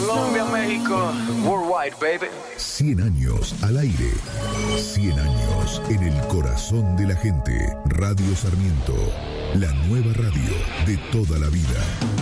Colombia, México, worldwide, baby. 100 años al aire. 100 años en el corazón de la gente. Radio Sarmiento, la nueva radio de toda la vida.